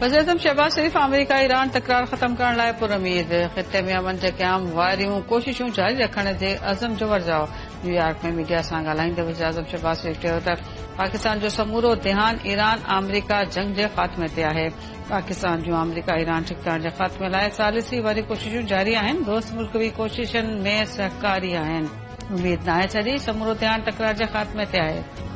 वज़ीर-ए-आज़म शहबाज शरीफ America Iran तकरार ख़त्म करण लाइ पुरउमीद। ख़िते में अमन जे क़याम वारियूं कोशिशूं जारी रखण जे अज़म जो वर्जाउ। न्यूयॉर्क में मीडिया सां ॻाल्हाईंदे वज़ीर-ए-आज़म शहबाज शरीफ चयो त पाकिस्तान जो समूरो ध्यानु ईरान अमेरिका जंग जे ख़ात्मे ते आहे। पाकिस्तान जूं अमेरिका ईरान ठिकाइण जे ख़ात्मे लाइ सालिसी वारी कोशिशूं जारी आहिनि। दोस्त मुल्क बि कोशिशनि में सहकारी आहिनि। उमीद नाहे छॾी समूरो ध्यानु तकरार जे ख़ात्मे ते आहे।